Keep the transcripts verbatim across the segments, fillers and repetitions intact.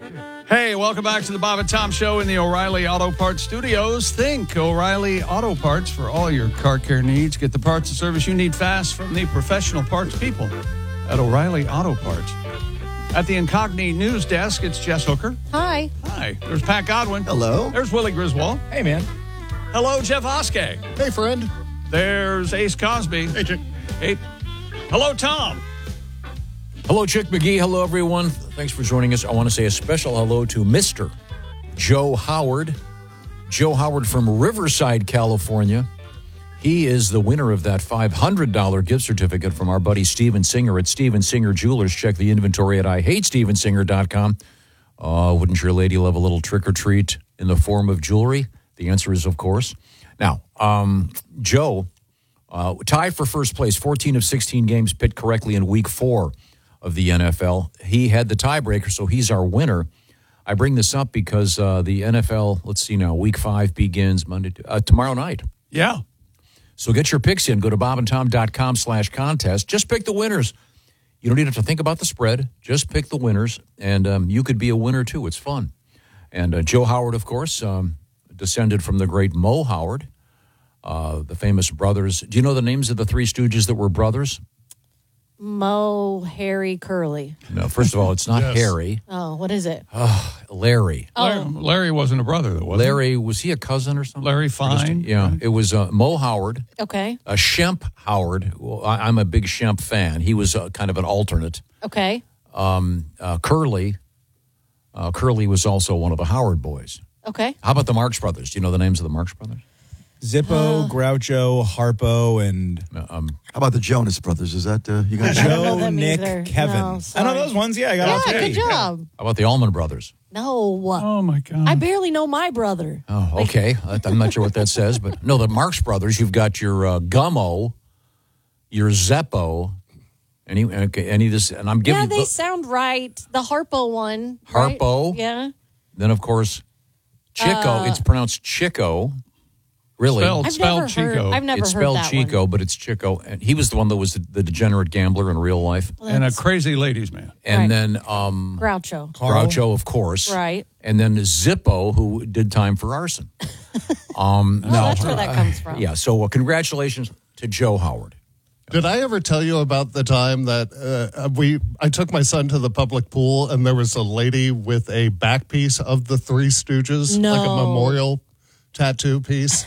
Hey, welcome back to the Bob and Tom Show in the O'Reilly Auto Parts Studios. Think O'Reilly Auto Parts for all your car care needs. Get the parts and service you need fast from the professional parts people at O'Reilly Auto Parts. At the Incognito News Desk, it's Jess Hooker. Hi. Hi. There's Pat Godwin. Hello. There's Willie Griswold. Hey, man. Hello, Jeff Oskay. Hey, friend. There's Ace Cosby. Hey, Chick. Hey. Hello, Tom. Hello, Chick McGee. Hello, everyone. Thanks for joining us. I want to say a special hello to Mister Joe Howard. Joe Howard from Riverside, California. He is the winner of that five hundred dollars gift certificate from our buddy Steven Singer at Steven Singer Jewelers. Check the inventory at I hate steven singer dot com. Uh, wouldn't your lady love a little trick or treat in the form of jewelry? The answer is, of course. Now, um, Joe, uh, tied for first place, fourteen of sixteen games picked correctly in week four of the N F L. He had the tiebreaker, so he's our winner. I bring this up because uh, the N F L, let's see now, week five begins Monday, uh, tomorrow night. Yeah. So get your picks in. Go to bob and tom dot com slash contest. Just pick the winners. You don't even have to think about the spread. Just pick the winners, and um, you could be a winner, too. It's fun. And uh, Joe Howard, of course, um, descended from the great Mo Howard, uh, the famous brothers. Do you know the names of the three stooges that were brothers? Mo, Harry, Curly. No, first of all, it's not Yes. Harry. Oh, what is it? Oh, Larry. Larry, Oh. Larry wasn't a brother, though, was Larry, was he a cousin or something? Larry Fine. Yeah, it was uh, Mo Howard, Okay. uh, Shemp Howard. Well, I, I'm a big Shemp fan. He was uh, kind of an alternate. Okay. Um, uh, Curly. Uh, Curly was also one of the Howard boys. Okay. How about the Marx Brothers? Do you know the names of the Marx Brothers? Zippo, Groucho, Harpo, and Um, How about the Jonas Brothers? Is that, uh, you guys? I don't know Joe, them Nick, either. Kevin. No, I know sorry. those ones. Yeah, I got all Yeah, three. good job. how about the Allman Brothers? No. Oh, my God. I barely know my brother. Oh, okay. I- I'm not sure what that says, but no, the Marx Brothers. You've got your uh, Gummo, your Zeppo, any okay, any of this, and I'm giving Yeah, you they the- sound right. The Harpo one. right? Harpo. Yeah. Then of course, Chico. Uh, it's pronounced Chico. Really, Spelled, I've spelled never Chico. heard. I've never it's heard spelled that Chico, one. but it's Chico, and he was the one that was the, the degenerate gambler in real life. Well, and a that's crazy ladies' man. And Right. then um, Groucho. Carl. Groucho, of course, Right. And then Zippo, who did time for arson. um, Oh, that's where that comes from. Yeah. So uh, congratulations to Joe Howard. Did I ever tell you about the time that uh, we I took my son to the public pool and there was a lady with a back piece of the Three Stooges, No. like a memorial tattoo piece?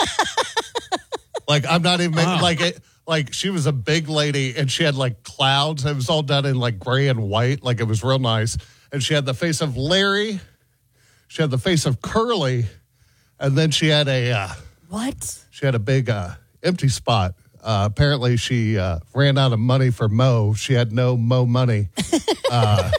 Like I'm not even making, like it, like she was a big lady and she had like clouds. It was all done in like gray and white, like it was real nice. And she had the face of Larry, she had the face of Curly, and then she had a uh, What? she had a big uh, empty spot. Uh, apparently, she uh, ran out of money for Mo. She had no Mo money. Uh,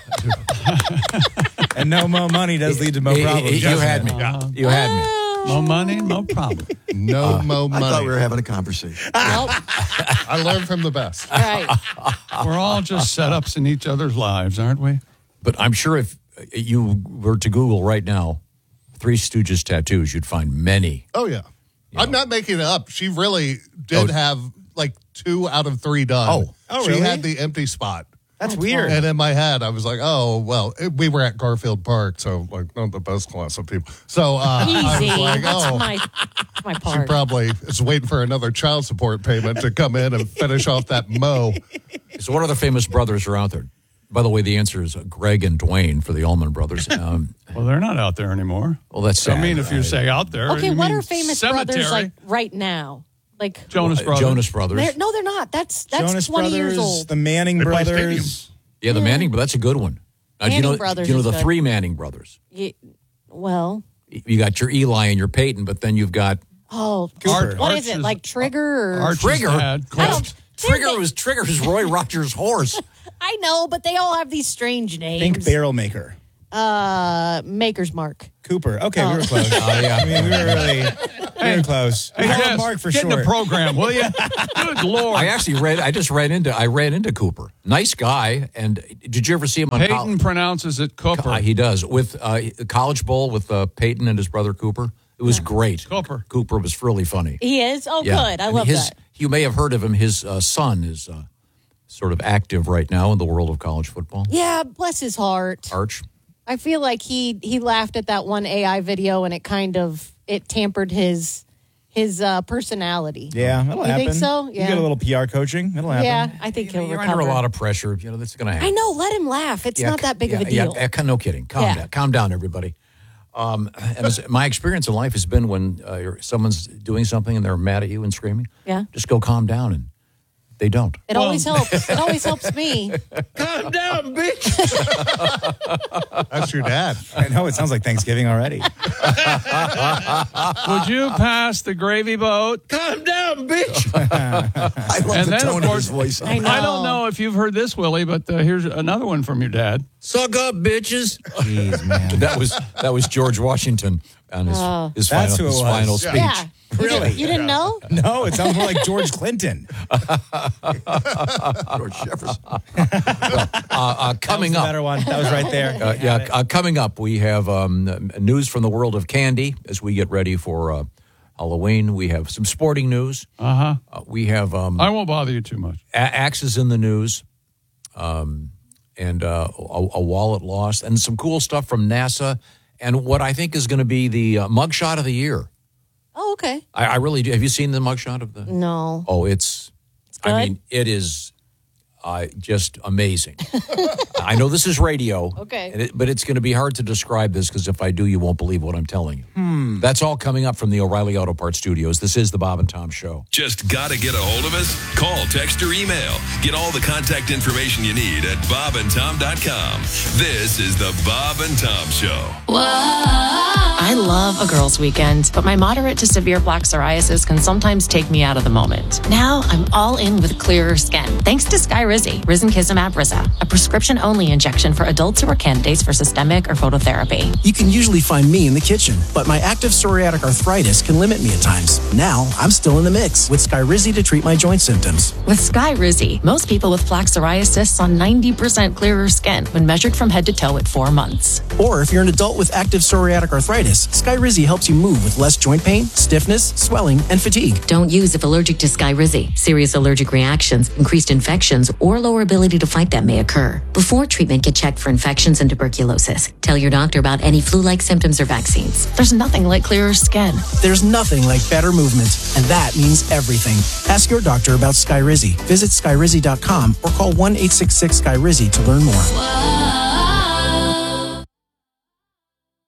And no Mo money does lead to Mo You- problems. You, you had me. Uh-huh. You had me. No money, no problem. no Mo I money. thought we were having a conversation. Nope. I learned from the best. Right. We're all just setups in each other's lives, aren't we? But I'm sure if you were to Google right now, Three Stooges tattoos, you'd find many. Oh, yeah. I'm not making it up. She really did Oh. have like two out of three done. Oh. Oh, She really? had the empty spot. That's weird. And in my head, I was like, oh, well, it, we were at Garfield Park, so like not the best class of people. So uh, I Easy. was like, That's oh, my, my she part. probably is waiting for another child support payment to come in and finish off that Mo. So what other famous brothers are out there? By the way, the answer is uh, Greg and Dwayne for the Allman Brothers. Um, Well, they're not out there anymore. well, that's sad. I mean, if you I- say out there, Okay, you what mean are famous cemetery. brothers like right now? Like Jonas Uh, Brothers. Jonas Brothers. they're- no, they're not. That's that's Jonas twenty Brothers, years old. the Manning They play Brothers. Yeah, the Manning, but that's a good one. Now, do you Manning know, Brothers do you know is the good. three Manning brothers? Ye- well, You got your Eli and your Peyton, but then you've got oh, Art- what is it? Arch's- Like Trigger or Arch's Trigger. dad, I Cliff. don't- Trigger was Trigger is Roy Rogers' horse. I know, but they all have these strange names. Think Barrel Maker. Uh, Maker's Mark. Cooper. Okay, we were close. Oh, yeah. I mean, we were really we were close. Hey, Call him Jess, Mark for get in the short. program, will you? Good Lord. I actually read. I just ran into. I ran into Cooper. Nice guy. And did you ever see him on? Peyton Col- pronounces it Cooper. Uh, he does with uh, College Bowl with uh, Peyton and his brother Cooper. It was great. Cooper. Cooper was really funny. He is? Oh, Yeah. good. I And love his, that. You may have heard of him. His uh, son is uh, sort of active right now in the world of college football. Yeah, bless his heart. Arch. I feel like he he laughed at that one A I video and it kind of it tampered his his uh, personality. Yeah, it'll You happen. think so? You Yeah. get a little P R coaching. It'll happen. Yeah, I think he'll You're recover. under a lot of pressure. You know, that's going to happen. I know. Let him laugh. It's Yeah, not that big yeah, of a deal. Yeah, yeah, no kidding. Calm Yeah. down. Calm down, everybody. Um, and as, my experience in life has been when uh, you're, someone's doing something and they're mad at you and screaming, Yeah. just go calm down, and they don't. It always helps. It always helps me. Calm down, bitch. That's your dad. I know, it sounds like Thanksgiving already. Would you pass the gravy boat? Calm down, bitch. I love And the then, of tone of, course- his voice. I know. I don't know if you've heard this, Willie, but uh, here's another one from your dad. Suck up, bitches. Jeez, man. That was that was George Washington on his Oh. his That's final, who it his was. final Yeah. speech. Yeah. You Really? didn't, you didn't know? No, it sounds more like George Clinton. George Jefferson. Uh, uh, coming That was the up. better one. That was right there. Uh, yeah, uh, coming up, we have um, news from the world of candy as we get ready for uh, Halloween. We have some sporting news. Uh-huh. Uh, we have um, I won't bother you too much. a- axes in the news, um, and uh, a, a wallet lost, and some cool stuff from NASA, and what I think is going to be the uh, mugshot of the year. Oh, okay. I, I really do. Have you seen the mugshot of the? No. Oh, it's. good? I mean, it is uh, just amazing. I know this is radio. Okay. and it- but it's going to be hard to describe this because if I do, you won't believe what I'm telling you. Hmm. That's all coming up from the O'Reilly Auto Parts Studios. This is the Bob and Tom Show. Just got to get a hold of us? Call, text, or email. Get all the contact information you need at bob and tom dot com. This is the Bob and Tom Show. I love a girls' weekend, but my moderate to severe plaque psoriasis can sometimes take me out of the moment. Now I'm all in with clearer skin, thanks to Skyrizi, Risankizumab Riza, a prescription-only injection for adults who are candidates for systemic or phototherapy. You can usually find me in the kitchen, but my active psoriatic arthritis can limit me at times. Now, I'm still in the mix with Skyrizi to treat my joint symptoms. With Skyrizi, most people with plaque psoriasis saw ninety percent clearer skin when measured from head to toe at four months. Or if you're an adult with active psoriatic arthritis, Skyrizi helps you move with less joint pain, stiffness, swelling, and fatigue. Don't use if allergic to Skyrizi. Serious allergic reactions, increased infections, or lower ability to fight them may occur. Before treatment, get checked for infections and tuberculosis. Tell your doctor about any flu-like symptoms or vaccines. There's nothing like clearer skin. There's nothing like better movement, and that means everything. Ask your doctor about Skyrizi. Visit skyrizi dot com or call one eight six six Skyrizi to learn more.